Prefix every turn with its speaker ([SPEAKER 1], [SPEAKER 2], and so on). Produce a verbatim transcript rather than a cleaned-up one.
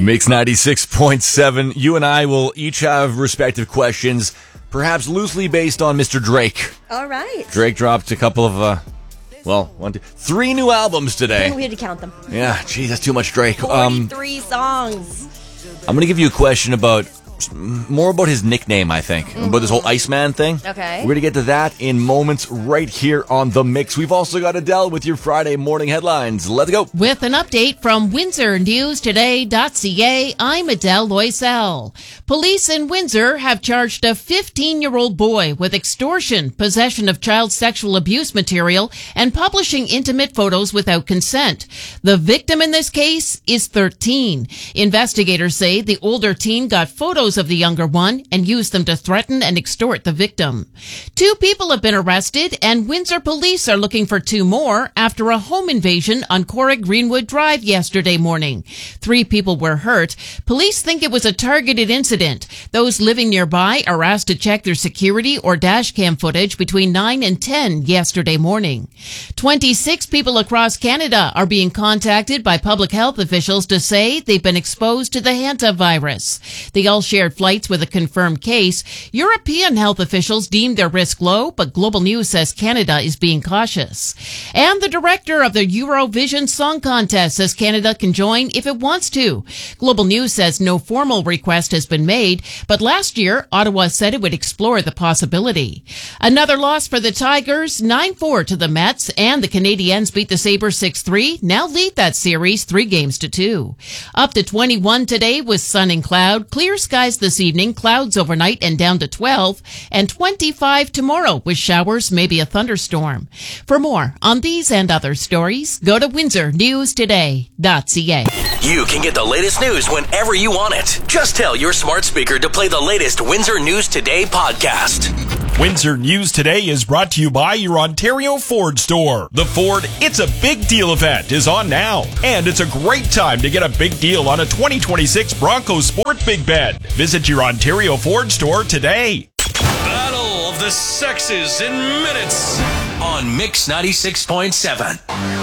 [SPEAKER 1] Mix ninety-six point seven. You and I will each have respective questions, perhaps loosely based on Mister Drake.
[SPEAKER 2] All right.
[SPEAKER 1] Drake dropped a couple of, uh, well, one, two, three new albums today.
[SPEAKER 2] We had to count them.
[SPEAKER 1] Yeah, geez, that's too much Drake.
[SPEAKER 2] forty-three um, songs.
[SPEAKER 1] I'm going to give you a question about, more about his nickname, I think. Mm-hmm. About this whole Iceman thing.
[SPEAKER 2] Okay.
[SPEAKER 1] We're going to get to that in moments right here on The Mix. We've also got Adele with your Friday morning headlines. Let's go.
[SPEAKER 3] With an update from Windsor News Today dot C A, I'm Adele Loisel. Police in Windsor have charged a fifteen-year-old boy with extortion, possession of child sexual abuse material, and publishing intimate photos without consent. The victim in this case is thirteen. Investigators say the older teen got photos of the younger one and used them to threaten and extort the victim. Two people have been arrested, and Windsor police are looking for two more after a home invasion on Corrig Greenwood Drive yesterday morning. Three people were hurt. Police think it was a targeted incident. Those living nearby are asked to check their security or dash cam footage between nine and ten yesterday morning. twenty-six people across Canada are being contacted by public health officials to say they've been exposed to the hantavirus. They all shared flights with a confirmed case. European health officials deemed their risk low, but Global News says Canada is being cautious. And the director of the Eurovision Song Contest says Canada can join if it wants to. Global News says no formal request has been made, but last year, Ottawa said it would explore the possibility. Another loss for the Tigers, nine four to the Mets, and the Canadiens beat the Sabres six three, now lead that series three games to two. Up to twenty-one today with sun and cloud, clear skies this evening, clouds overnight and down to twelve, and twenty-five tomorrow with showers, maybe a thunderstorm. For more on these and other stories, go to Windsor News Today dot C A.
[SPEAKER 4] You can get the latest news whenever you want it. Just tell your smart speaker to play the latest Windsor News Today podcast.
[SPEAKER 5] Windsor News Today is brought to you by your Ontario Ford store. The Ford It's a Big Deal event is on now, and it's a great time to get a big deal on a twenty twenty-six Bronco Sport Big Bed. Visit your Ontario Ford store today.
[SPEAKER 4] Battle of the Sexes in minutes on Mix ninety-six point seven.